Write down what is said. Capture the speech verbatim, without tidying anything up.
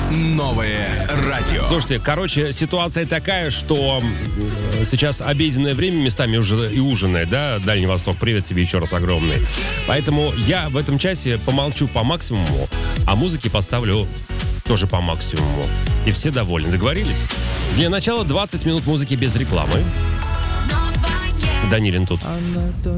Новое радио. Слушайте, короче, ситуация такая, что сейчас обеденное время местами уже и ужинное, да, Дальний Восток, привет тебе еще раз огромный. Поэтому я в этом часе помолчу по максимуму, а музыки поставлю тоже по максимуму. И все довольны. Договорились? Для начала двадцать минут музыки без рекламы. Данилин тут